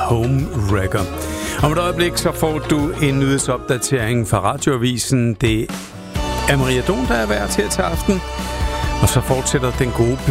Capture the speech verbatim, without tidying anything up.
Homewrecker. Om et øjeblik så får du en nyhedsopdatering fra Radioavisen. Det er Maria Don, der er vært her til aften. Og så fortsætter den gode